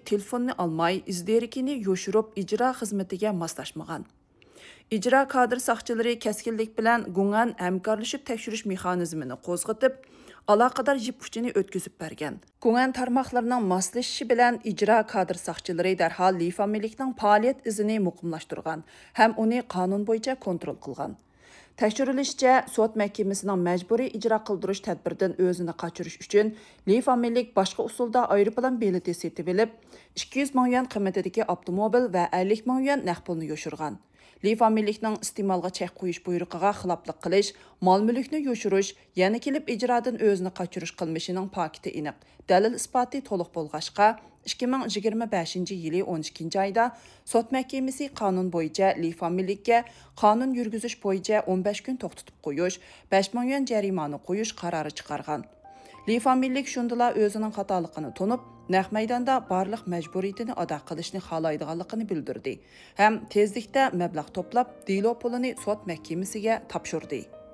telefonni almay, izderikini yoşurup icra xizmetiga moslashmagan. İcra kadr saqchilari keskinlik bilan Gungan hamkorlashib tekshirish mexanizmini qo'zg'atib, aloqador jip uchini o'tkazib bergan. Gungan tarmoqlarining moslashishi bilan ijro kadr saqchilari darhol Li familiyaning faoliyat izini muqimlashtirgan ham uni qonun bo'yicha kontrol qilgan. Tekshirilishicha, sud mahkamasining majburiy ijro qildirish tadbiridan o'zini qochirish uchun Li familiyalik boshqa usulda aeroplan bileti setib olib, 200 ming yuan qiymatidagi avtomobil va 50 ming yuan naqd pulni yoshirgan. Li familiyalikning iste'molga chek qo'yish buyrug'iga xiloflik qilish, mol-mulkni yoshirish, yana kelib ijrodan o'zini qochirish qilmishining paketi aniq. Dalil isboti to'liq bo'lg'achqa 2025-yili 12 oyda sud mahkamasi qonun bo'yicha Li familiyaga qonun yurgizish bo'yicha 15 kun to'xtatib qo'yish, 5 ming yuan jarimani qo'yish qarori chiqargan. Li familiyalik shundala o'zining xatoligini tunib, naq maydonda barliq majburiyatini ado qilishni xohlaydiganligini bildirdi. Ham tezlikda mablag' to'plab, delo pulini sud mahkamasiga topshirdi.